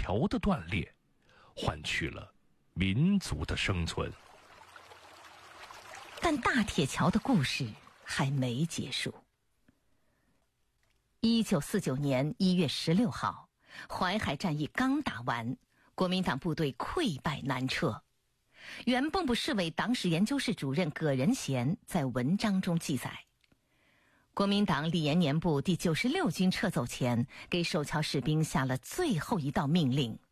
桥的断裂，换取了民族的生存。 但大铁桥的故事还没结束。1949年1月16号，淮海战役刚打完，国民党部队溃败难撤。原蚌埠市委党史研究室主任葛仁贤在文章中记载，国民党李延年部第96军撤走前，给守桥士兵下了最后一道命令：